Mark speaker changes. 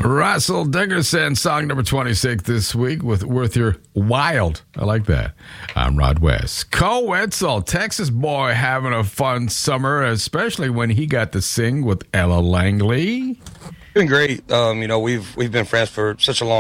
Speaker 1: Russell Dickerson, song number 26 this week with Worth Your Wild. I like that. I'm Rod West. Cole Wetzel, Texas boy, having a fun summer, especially when he got to sing with Ella Langley.
Speaker 2: Been great. We've been friends for such a long